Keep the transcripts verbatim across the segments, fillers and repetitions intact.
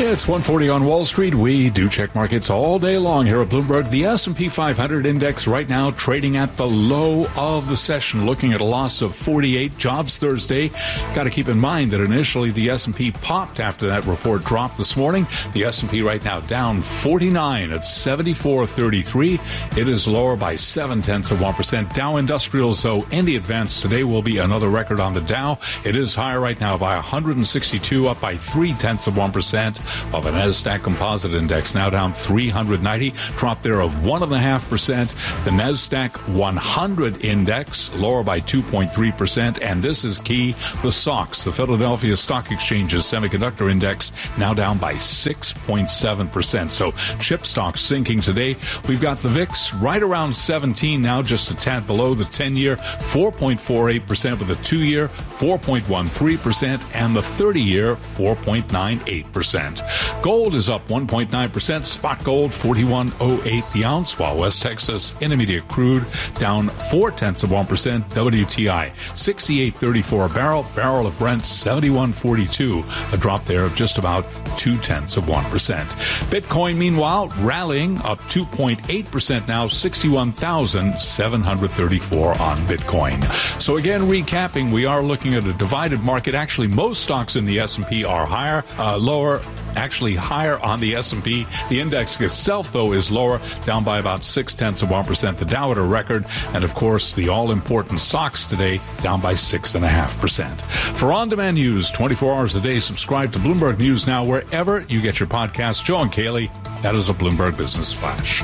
It's one forty on Wall Street. We do check markets all day long here at Bloomberg. The S and P five hundred index right now trading at the low of the session, looking at a loss of forty-eight. Jobs Thursday. Got to keep in mind that initially the S and P popped after that report dropped this morning. The S and P right now down forty-nine at seventy-four thirty-three. It is lower by seven tenths of one percent. Dow Industrials, though, in the advance today will be another record on the Dow. It is higher right now by one hundred sixty-two, up by three tenths of one percent. Of a NASDAQ Composite Index now down three hundred ninety, drop there of one point five percent. The NASDAQ one hundred Index lower by two point three percent. And this is key, the S O X, the Philadelphia Stock Exchange's Semiconductor Index, now down by six point seven percent. So chip stocks sinking today. We've got the V I X right around seventeen now, just a tad below the ten-year, four point four eight percent with the two-year, four point one three percent, and the thirty-year, four point nine eight percent. Gold is up one point nine percent. Spot gold, forty-one oh eight the ounce, while West Texas Intermediate crude down four tenths of one percent. W T I, sixty-eight thirty-four a barrel. Barrel of Brent, seventy-one forty-two, a drop there of just about two tenths of one percent. Bitcoin, meanwhile, rallying up two point eight percent now, sixty-one thousand seven hundred thirty-four on Bitcoin. So again, recapping, we are looking at a divided market. Actually, most stocks in the S and P are higher, uh, lower, actually higher on the S and P. The index itself, though, is lower, down by about six tenths of one percent. The Dow at a record, and of course, the all-important S O X today down by six point five percent. For on-demand news, twenty-four hours a day, subscribe to Bloomberg News Now wherever you get your podcasts. Joe and Kaylee, that is a Bloomberg Business Flash.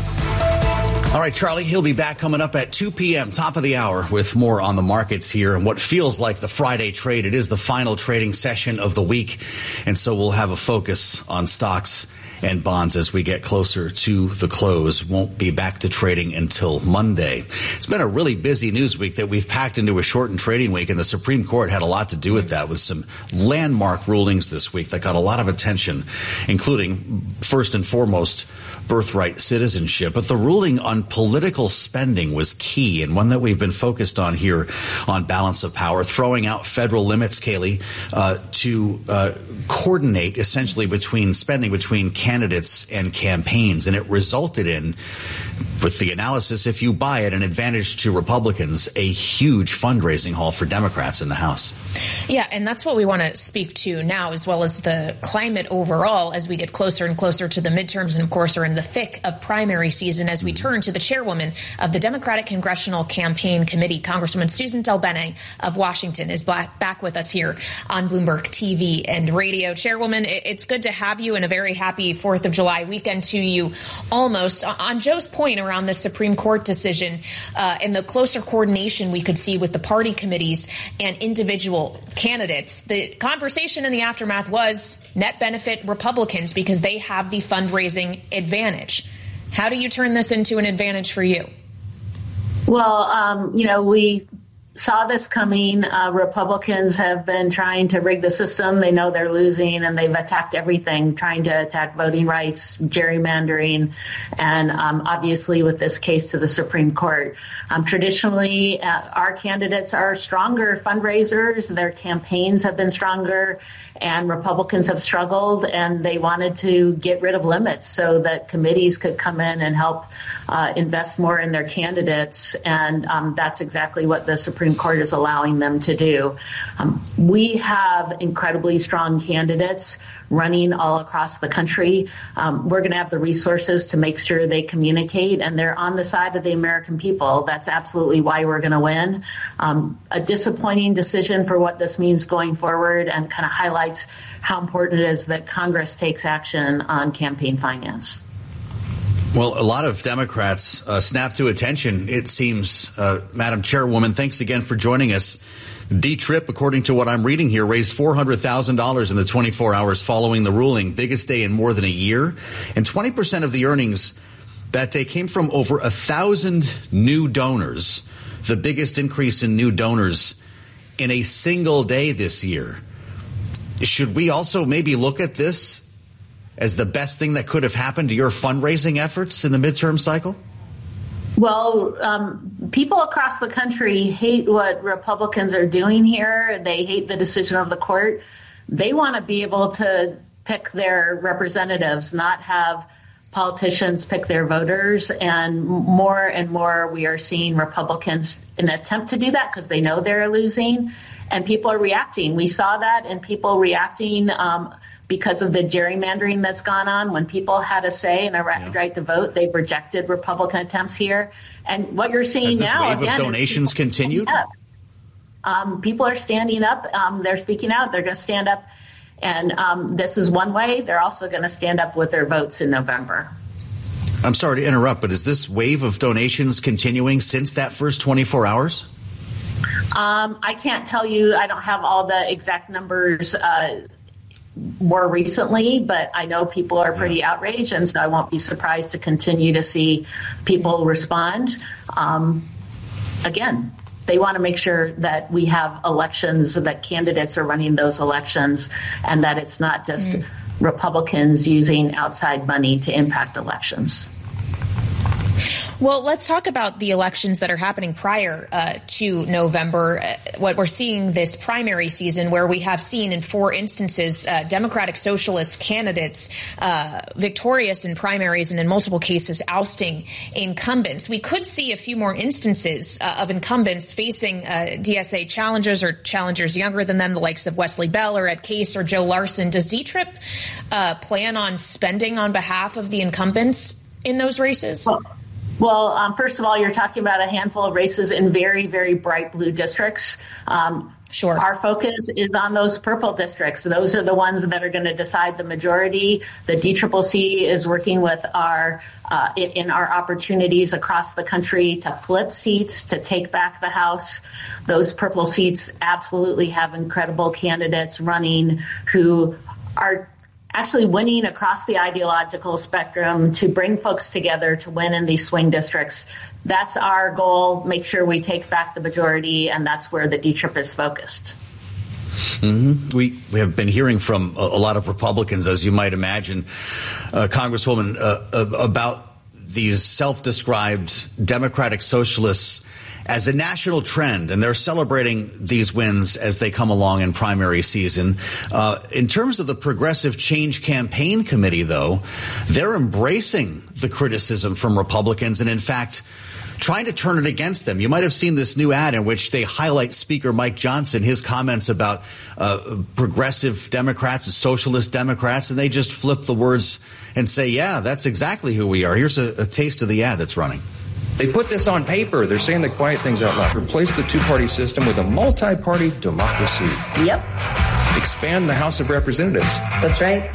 All right, Charlie, he'll be back coming up at two p.m., top of the hour, with more on the markets here and what feels like the Friday trade. It is the final trading session of the week, and so we'll have a focus on stocks and bonds as we get closer to the close. Won't be back to trading until Monday. It's been a really busy news week that we've packed into a shortened trading week, and the Supreme Court had a lot to do with that, with some landmark rulings this week that got a lot of attention, including, first and foremost, birthright citizenship. But the ruling on political spending was key, and one that we've been focused on here on Balance of Power, throwing out federal limits, Kaylee, uh, to uh, coordinate essentially between spending between candidates and campaigns. And it resulted in, with the analysis, if you buy it, an advantage to Republicans, a huge fundraising haul for Democrats in the House. Yeah, and that's what we want to speak to now, as well as the climate overall as we get closer and closer to the midterms, and of course are in the thick of primary season as we turn to the chairwoman of the Democratic Congressional Campaign Committee. Congresswoman Susan DelBene of Washington is back, back with us here on Bloomberg T V and radio. Chairwoman, it's good to have you, and a very happy fourth of July weekend to you almost. On Joe's point around the Supreme Court decision uh, and the closer coordination we could see with the party committees and individual candidates, the conversation in the aftermath was net benefit Republicans because they have the fundraising advantage. How do you turn this into an advantage for you? Well, um, you know, we saw this coming. Uh, Republicans have been trying to rig the system. They know they're losing, and they've attacked everything, trying to attack voting rights, gerrymandering, and um, obviously with this case to the Supreme Court. Um, traditionally, uh, our candidates are stronger fundraisers. Their campaigns have been stronger, and Republicans have struggled, and they wanted to get rid of limits so that committees could come in and help uh, invest more in their candidates. And um, that's exactly what the Supreme Court is allowing them to do. Um, we have incredibly strong candidates running all across the country. Um, we're going to have the resources to make sure they communicate, and they're on the side of the American people. That's absolutely why we're going to win. Um, a disappointing decision for what this means going forward, and kind of highlights how important it is that Congress takes action on campaign finance. Well, a lot of Democrats uh, snap to attention, it seems. Uh, Madam Chairwoman, thanks again for joining us. D-Trip, according to what I'm reading here, raised four hundred thousand dollars in the twenty-four hours following the ruling, biggest day in more than a year. And twenty percent of the earnings that day came from over one thousand new donors, the biggest increase in new donors in a single day this year. Should we also maybe look at this as the best thing that could have happened to your fundraising efforts in the midterm cycle? Well, um, people across the country hate what Republicans are doing here. They hate the decision of the court. They want to be able to pick their representatives, not have politicians pick their voters. And more and more we are seeing Republicans in an attempt to do that because they know they're losing, and people are reacting. We saw that, and people reacting um, because of the gerrymandering that's gone on. When people had a say and a right, yeah. right to vote, they've rejected Republican attempts here. And what you're seeing Has this now, wave again, of donations continued? Um, people are standing up. Um, they're speaking out. They're going to stand up. And um, this is one way. They're also going to stand up with their votes in November. I'm sorry to interrupt, but is this wave of donations continuing since that first twenty-four hours? Um, I can't tell you. I don't have all the exact numbers uh, more recently, but I know people are pretty yeah. outraged, and so I won't be surprised to continue to see people respond. Um, again, they want to make sure that we have elections, that candidates are running those elections, and that it's not just mm. Republicans using outside money to impact elections. Well, let's talk about the elections that are happening prior uh, to November. Uh, what we're seeing this primary season, where we have seen in four instances uh, Democratic Socialist candidates uh, victorious in primaries and in multiple cases ousting incumbents. We could see a few more instances uh, of incumbents facing uh, D S A challengers or challengers younger than them, the likes of Wesley Bell or Ed Case or Joe Larson. Does D TRIP uh, plan on spending on behalf of the incumbents in those races? Well, Well, um, first of all, you're talking about a handful of races in very, very bright blue districts. Um, sure. Our focus is on those purple districts. Those are the ones that are going to decide the majority. The D C C C is working with our uh, in, in our opportunities across the country to flip seats, to take back the House. Those purple seats absolutely have incredible candidates running who are actually winning across the ideological spectrum to bring folks together to win in these swing districts. That's our goal, make sure we take back the majority, and that's where the D TRIP is focused. Mm-hmm. We, we have been hearing from a, a lot of Republicans, as you might imagine, uh, Congresswoman, uh, about these self-described Democratic Socialists as a national trend, and they're celebrating these wins as they come along in primary season. Uh, in terms of the Progressive Change Campaign Committee, though, they're embracing the criticism from Republicans and, in fact, trying to turn it against them. You might have seen this new ad in which they highlight Speaker Mike Johnson, his comments about uh, progressive Democrats and socialist Democrats, and they just flip the words and say, yeah, that's exactly who we are. Here's a, a taste of the ad that's running. They put this on paper. They're saying the quiet things out loud. Replace the two-party system with a multi-party democracy. Yep. Expand the House of Representatives. That's right.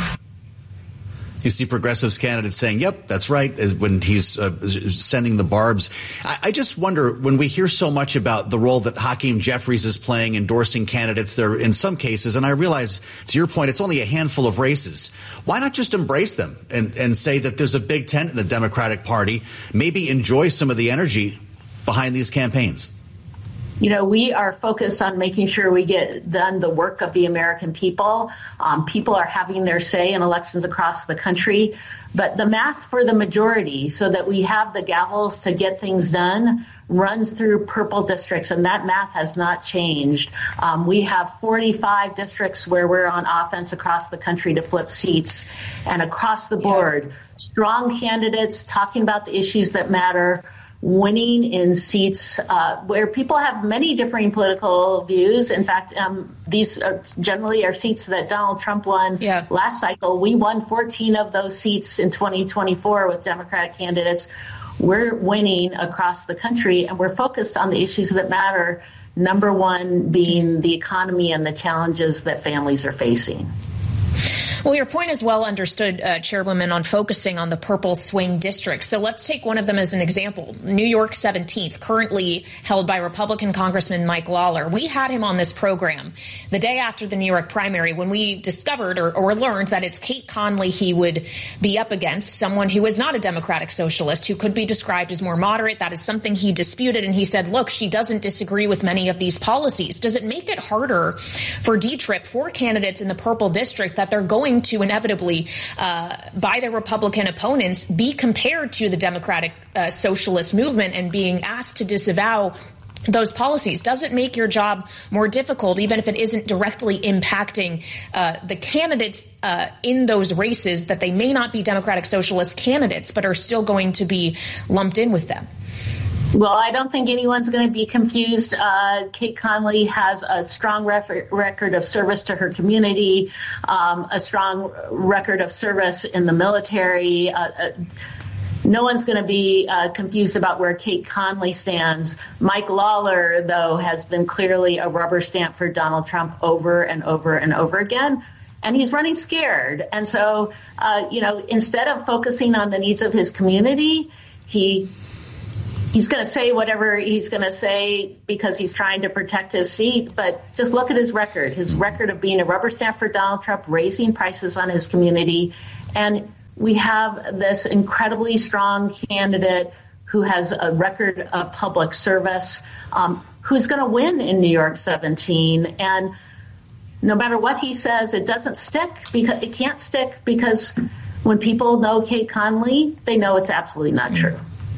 You see progressives candidates saying, yep, that's right, when he's uh, sending the barbs. I, I just wonder, when we hear so much about the role that Hakeem Jeffries is playing, endorsing candidates there in some cases, and I realize, to your point, it's only a handful of races. Why not just embrace them and, and say that there's a big tent in the Democratic Party, maybe enjoy some of the energy behind these campaigns? You know, we are focused on making sure we get done the work of the American people. Um, people are having their say in elections across the country. But the math for the majority, so that we have the gavels to get things done, runs through purple districts, and that math has not changed. Um, we have forty-five districts where we're on offense across the country to flip seats, and across the board, yeah. strong candidates talking about the issues that matter, winning in seats uh, where people have many differing political views. In fact, um, these are generally are seats that Donald Trump won yeah. last cycle. We won fourteen of those seats in twenty twenty-four with Democratic candidates. We're winning across the country, and we're focused on the issues that matter, number one being the economy and the challenges that families are facing. Well, your point is well understood, uh, Chairwoman, on focusing on the purple swing districts. So let's take one of them as an example. New York seventeenth, currently held by Republican Congressman Mike Lawler. We had him on this program the day after the New York primary when we discovered or, or learned that it's Kate Conley he would be up against, someone who is not a Democratic socialist, who could be described as more moderate. That is something he disputed. And he said, look, she doesn't disagree with many of these policies. Does it make it harder for D TRIP, for candidates in the purple district, that they're going to inevitably, uh, by their Republican opponents, be compared to the Democratic uh, socialist movement and being asked to disavow those policies? Does it make your job more difficult, even if it isn't directly impacting uh, the candidates uh, in those races, that they may not be Democratic Socialist candidates, but are still going to be lumped in with them? Well, I don't think anyone's going to be confused. Uh, Kate Conley has a strong ref- record of service to her community, um, a strong record of service in the military. Uh, uh, no one's going to be uh, confused about where Kate Conley stands. Mike Lawler, though, has been clearly a rubber stamp for Donald Trump over and over and over again. And he's running scared. And so, uh, you know, instead of focusing on the needs of his community, he He's going to say whatever he's going to say because he's trying to protect his seat. But just look at his record, his record of being a rubber stamp for Donald Trump, raising prices on his community. And we have this incredibly strong candidate who has a record of public service, um, who's going to win in New York seventeen. And no matter what he says, it doesn't stick because it can't stick because when people know Kate Conley, they know it's absolutely not true.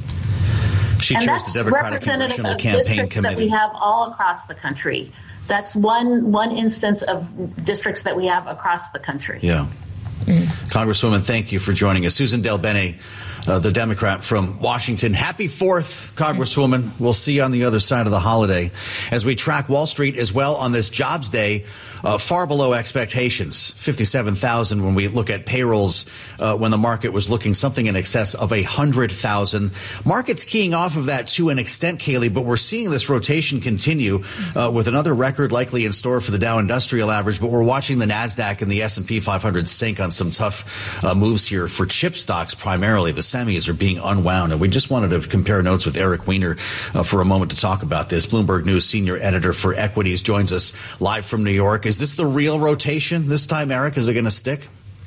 She chairs the Democratic Congressional Campaign Committee. That we have all across the country. That's one one instance of districts that we have across the country. Yeah. Mm. Congresswoman, thank you for joining us. Susan DelBene, uh, the Democrat from Washington. Happy fourth, Congresswoman. We'll see you on the other side of the holiday as we track Wall Street as well on this jobs day. Uh, far below expectations, fifty-seven thousand when we look at payrolls, uh, when the market was looking something in excess of one hundred thousand. Markets keying off of that to an extent, Kayleigh, but we're seeing this rotation continue uh, with another record likely in store for the Dow Industrial Average, but we're watching the NASDAQ and the S and P five hundred sink on some tough uh, moves here for chip stocks primarily. The semis are being unwound, and we just wanted to compare notes with Eric Weiner uh, for a moment to talk about this. Bloomberg News senior editor for equities joins us live from New York. Is this the real rotation this time, Eric? Is it going to stick?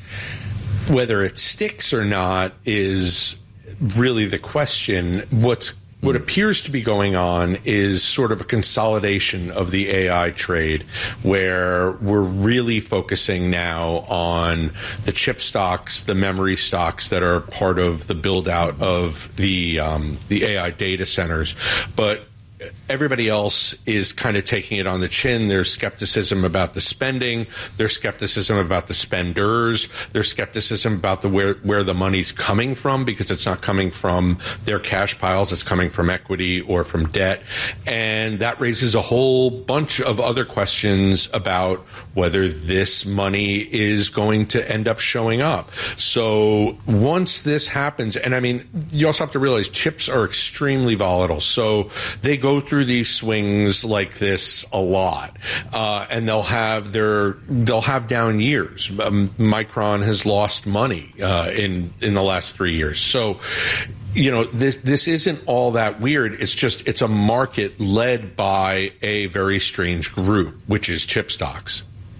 Whether it sticks or not is really the question. What's What appears to be going on is sort of a consolidation of the A I trade, where we're really focusing now on the chip stocks, the memory stocks that are part of the build out of the um, the A I data centers. But everybody else is kind of taking it on the chin. There's skepticism about the spending. There's skepticism about the spenders. There's skepticism about the where, where the money's coming from, because it's not coming from their cash piles. It's coming from equity or from debt. And that raises a whole bunch of other questions about whether this money is going to end up showing up. So once this happens, and I mean, you also have to realize chips are extremely volatile. So they go through these swings like this a lot, uh, and they'll have their they'll have down years. Um, Micron has lost money uh, in in the last three years. So, you know, this this isn't all that weird. It's just it's a market led by a very strange group, which is chip stocks.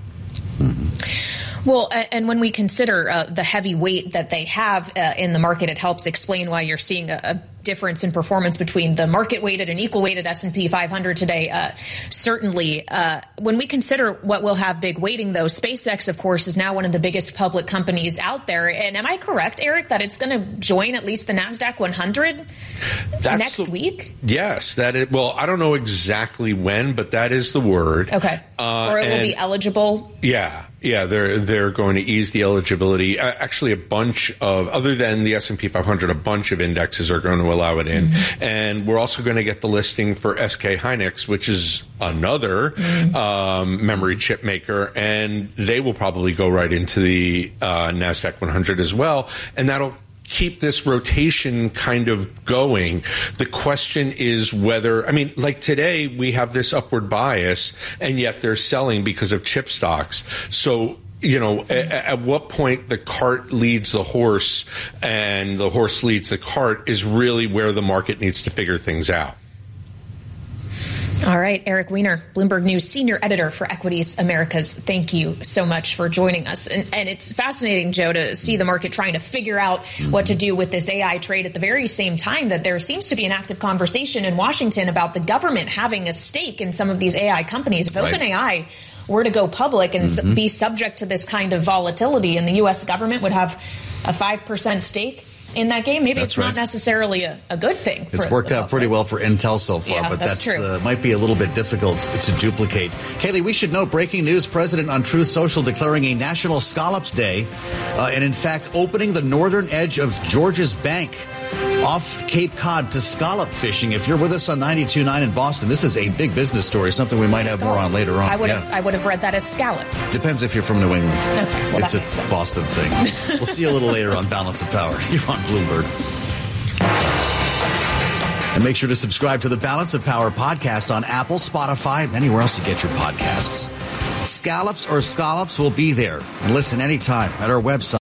Mm-hmm. Well, and when we consider uh, the heavy weight that they have uh, in the market, it helps explain why you're seeing a, a difference in performance between the market-weighted and equal-weighted S and P five hundred today. Uh, certainly, uh, when we consider what will have big weighting, though, SpaceX, of course, is now one of the biggest public companies out there. And am I correct, Eric, that it's going to join at least the NASDAQ one hundred That's next the, week? Yes. That is, well, I don't know exactly when, but that is the word. Okay. Uh, or it will be eligible? Yeah. Yeah, they're they're going to ease the eligibility. Uh, actually, a bunch of, other than the S and P five hundred, a bunch of indexes are going to allow it in. Mm-hmm. And we're also going to get the listing for S K Hynix, which is another mm-hmm. um, memory chip maker. And they will probably go right into the uh, NASDAQ one hundred as well. And that'll keep this rotation kind of going. The question is whether, I mean, like today we have this upward bias and yet they're selling because of chip stocks. So, you know, at, at what point the cart leads the horse and the horse leads the cart is really where the market needs to figure things out. All right, Eric Weiner, Bloomberg News senior editor for Equities Americas. Thank you so much for joining us. And, and it's fascinating, Joe, to see the market trying to figure out what to do with this A I trade at the very same time that there seems to be an active conversation in Washington about the government having a stake in some of these A I companies. If right. OpenAI were to go public and mm-hmm. be subject to this kind of volatility, and the U S government would have a five percent stake in that game. Maybe That's it's right. not necessarily a, a good thing. It's for worked the out pretty well for Intel so far, Yeah, but that's that's, true. uh, might be a little bit difficult to duplicate. Kaylee, we should know breaking news: President on Truth Social declaring a National Scallops Day, uh, and in fact opening the northern edge of George's Bank off Cape Cod to scallop fishing. If you're with us on ninety-two point nine in Boston, this is a big business story, something we might have more on later on. I would Yeah. have I would have read that as scallop. Depends if you're from New England. Okay, well, it's that a makes sense. Boston thing. We'll see you a little later on Balance of Power. You're on Bloomberg. And make sure to subscribe to the Balance of Power podcast on Apple, Spotify, and anywhere else you get your podcasts. Scallops or scallops will be there. And listen anytime at our website.